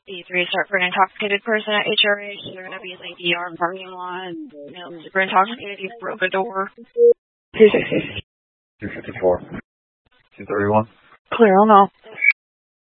E3 start for an intoxicated person at HRH. They're going to be in the ER parking lot. Super intoxicated. He broke a door. 260. 254. 231. Clear, oh no.